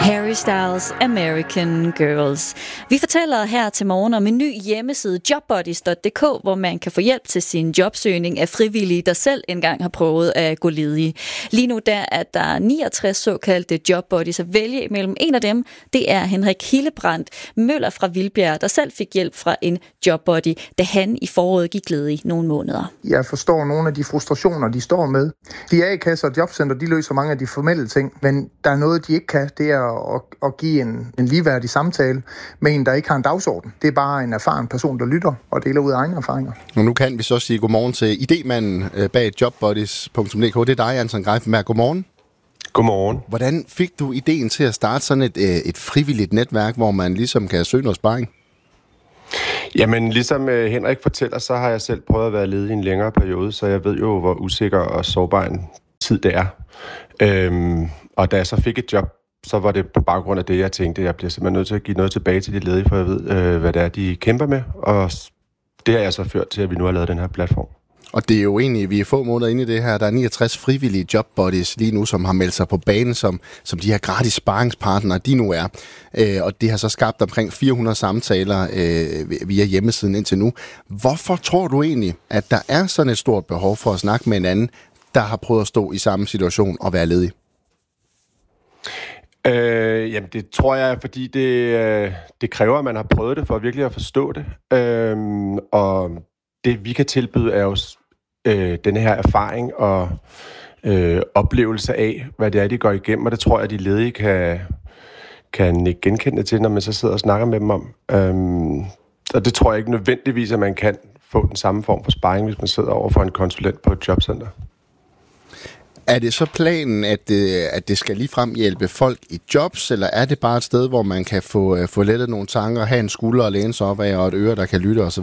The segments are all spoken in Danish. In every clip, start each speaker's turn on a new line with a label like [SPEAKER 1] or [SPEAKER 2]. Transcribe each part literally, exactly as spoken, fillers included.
[SPEAKER 1] Harry Styles, American Girls. Vi fortæller her til morgen om en ny hjemmeside, jobbuddies punktum d k, hvor man kan få hjælp til sin jobsøgning af frivillige, der selv engang har prøvet at gå ledige. Lige nu der er der niogtres såkaldte jobbuddies at vælge imellem. En af dem, det er Henrik Hillebrandt Møller fra Vildbjerg, der selv fik hjælp fra en jobbuddy, da han i foråret gik ledig nogle måneder.
[SPEAKER 2] Jeg forstår nogle af de frustrationer, de står med. De A-kasser og jobcenter, de løser mange af de formelle ting, men der er noget, de ikke kan, det er at, at give en, en ligeværdig samtale med en, der ikke har en dagsorden. Det er bare en erfaren person, der lytter og deler ud af egne erfaringer.
[SPEAKER 3] Og nu kan vi så sige godmorgen til idémanden bag jobbuddies punktum d k. Det er dig, Anton Greifenberg. Godmorgen.
[SPEAKER 4] Godmorgen.
[SPEAKER 3] Hvordan fik du ideen til at starte sådan et, et frivilligt netværk, hvor man ligesom kan søge noget sparring?
[SPEAKER 4] Jamen, ligesom Henrik fortæller, så har jeg selv prøvet at være ledig i en længere periode, så jeg ved jo, hvor usikker og sårbar en tid det er. Øhm, og da jeg så fik et job, så var det på baggrund af det, jeg tænkte, jeg bliver simpelthen nødt til at give noget tilbage til de ledige, for jeg ved, øh, hvad det er, de kæmper med. Og det har jeg så ført til, at vi nu har lavet den her platform.
[SPEAKER 3] Og det er jo egentlig, vi er få måneder inde i det her, der er niogtres frivillige jobbuddies lige nu, som har meldt sig på banen som, som de her gratis sparringspartnere, de nu er. Øh, og det har så skabt omkring fire hundrede samtaler øh, via hjemmesiden indtil nu. Hvorfor tror du egentlig, at der er sådan et stort behov for at snakke med en anden, der har prøvet at stå i samme situation og være ledig?
[SPEAKER 4] Øh, jamen det tror jeg, fordi det, øh, det kræver, at man har prøvet det for virkelig at forstå det. Øh, og det vi kan tilbyde er jo øh, denne her erfaring og øh, oplevelse af, hvad det er, de går igennem, og det tror jeg, at de ledige kan, kan ikke genkende til, når man så sidder og snakker med dem om. Øh, og det tror jeg ikke nødvendigvis, at man kan få den samme form for sparring, hvis man sidder over for en konsulent på et jobcenter.
[SPEAKER 3] Er det så planen, at det, at det skal ligefrem hjælpe folk i jobs, eller er det bare et sted, hvor man kan få, få lettet nogle tanker, have en skulder at læne sig op af, og et øre, der kan lytte osv.?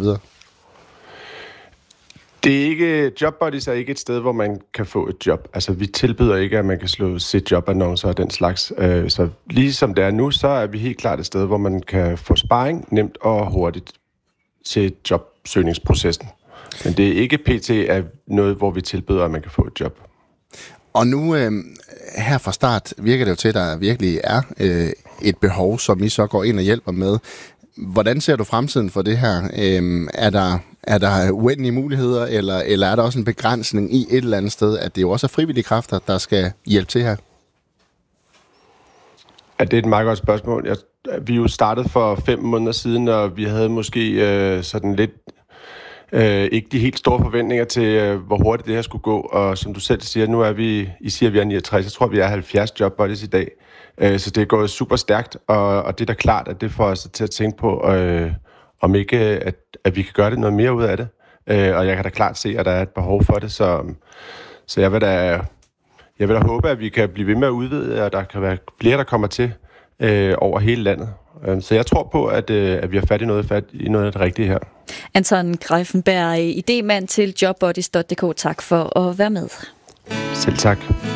[SPEAKER 4] Det er ikke, jobbuddies er ikke et sted, hvor man kan få et job. Altså, vi tilbyder ikke, at man kan slå sit jobannoncer og den slags. Så ligesom det er nu, så er vi helt klart et sted, hvor man kan få sparring nemt og hurtigt til jobsøgningsprocessen. Men det er ikke pt. Er noget, hvor vi tilbyder, at man kan få et job.
[SPEAKER 3] Og nu øh, her fra start virker det jo til, at der virkelig er øh, et behov, som I så går ind og hjælper med. Hvordan ser du fremtiden for det her? Øh, er der, er der uendelige muligheder, eller, eller er der også en begrænsning i et eller andet sted, at det jo også er frivillige kræfter, der skal hjælpe til her?
[SPEAKER 4] Ja, det er et meget godt spørgsmål. Jeg, vi er jo startet for fem måneder siden, og vi havde måske øh, sådan lidt... Øh, ikke de helt store forventninger til, øh, hvor hurtigt det her skulle gå. Og som du selv siger, nu er vi, I siger, vi er niogtres, jeg tror, vi er halvfjerds jobbuddies i dag. Øh, så det er gået super stærkt, og, og det er da klart, at det får os til at tænke på, øh, om ikke, at, at vi kan gøre det noget mere ud af det. Øh, og jeg kan da klart se, at der er et behov for det, så, så jeg vil da, jeg vil da håbe, at vi kan blive ved med at udvide, og der kan være flere, der kommer til øh, over hele landet. Så jeg tror på, at, at vi har fat i noget, fat i noget af det rigtige her.
[SPEAKER 1] Anton Greifenberg, idémand til jobbuddies punktum d k. Tak for at være med.
[SPEAKER 4] Selv tak.